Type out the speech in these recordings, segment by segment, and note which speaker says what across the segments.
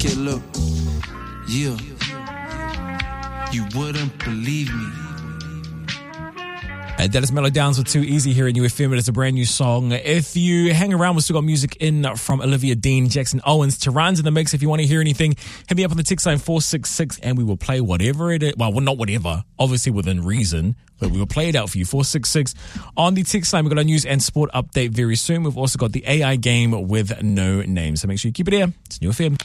Speaker 1: it look. Yeah. You wouldn't believe me.
Speaker 2: And that is Mellow Downs with Too Easy here in UFM. It is a brand new song. If you hang around, we've still got music in from Olivia Dean, Jackson Owens. Tehran's in the mix. If you want to hear anything, hit me up on the text line 466 and we will play whatever it is. Well, not whatever, obviously within reason, but we will play it out for you. 466 on the text line. We've got our news and sport update very soon. We've also got the AI game with no name. So make sure you keep it here. It's New FM.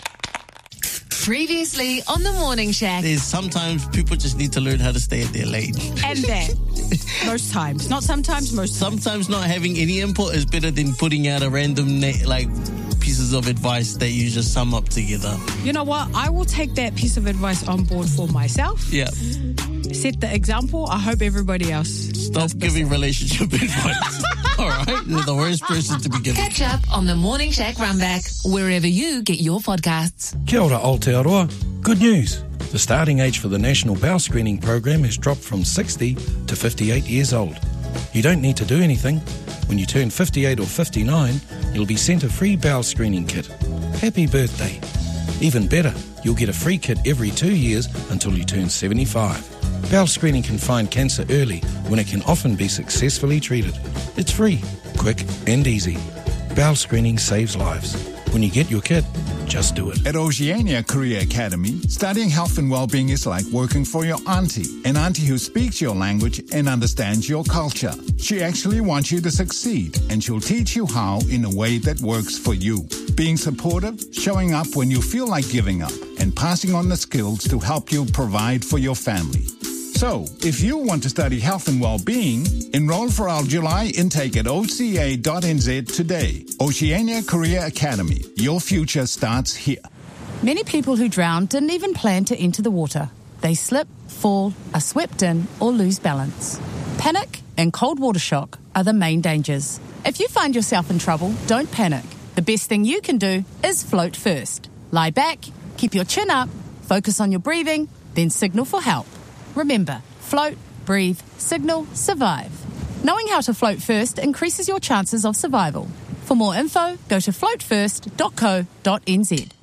Speaker 3: Previously on the Morning Shack.
Speaker 4: There's sometimes people just need to learn how to stay at their lane.
Speaker 5: And that. Most times. Not sometimes, most times.
Speaker 4: Sometimes not having any input is better than putting out a random, pieces of advice that you just sum up together.
Speaker 5: You know what? I will take that piece of advice on board for myself.
Speaker 4: Yeah.
Speaker 5: Set the example. I hope everybody else
Speaker 4: Stop giving relationship advice. All right? You're the worst person to be giving.
Speaker 3: Catch up on the Morning Shack Runback, wherever you get your podcasts.
Speaker 6: Kia ora, Aotearoa. Good news. The starting age for the National Bowel Screening Program has dropped from 60 to 58 years old. You don't need to do anything. When you turn 58 or 59, you'll be sent a free bowel screening kit. Happy birthday. Even better, you'll get a free kit every 2 years until you turn 75. Bowel screening can find cancer early when it can often be successfully treated. It's free, quick and easy. Bowel screening saves lives. When you get your kit, just do it.
Speaker 7: At Oceania Career Academy, studying health and well-being is like working for your auntie, an auntie who speaks your language and understands your culture. She actually wants you to succeed, and she'll teach you how in a way that works for you. Being supportive, showing up when you feel like giving up, and passing on the skills to help you provide for your family. So, if you want to study health and well-being, enroll for our July intake at oca.nz today. Oceania Career Academy. Your future starts here.
Speaker 8: Many people who drown didn't even plan to enter the water. They slip, fall, are swept in, or lose balance. Panic and cold water shock are the main dangers. If you find yourself in trouble, don't panic. The best thing you can do is float first. Lie back, keep your chin up, focus on your breathing, then signal for help. Remember, float, breathe, signal, survive. Knowing how to float first increases your chances of survival. For more info, go to floatfirst.co.nz.